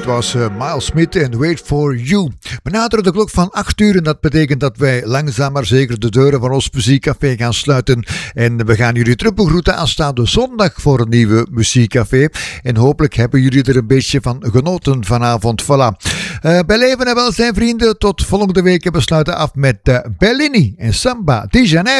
was Miles Smith en Wait For You. We naderen de klok van 8 uur en dat betekent dat wij langzaam maar zeker de deuren van ons muziekcafé gaan sluiten. En we gaan jullie terug begroeten aanstaande zondag voor een nieuwe muziekcafé. En hopelijk hebben jullie er een beetje van genoten vanavond. Voilà. Bij leven en welzijn vrienden, tot volgende week. We sluiten af met Bellini en Samba di Janeiro.